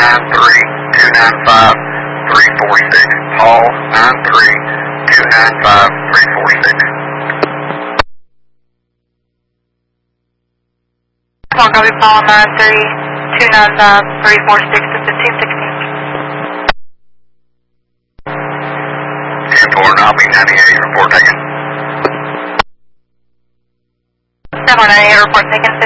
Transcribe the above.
93295-346. Paul, 93295-346. One copy, Paul, 93295-346 to 1516. 10-4, Nobby, 98, report taken. 798, report taken,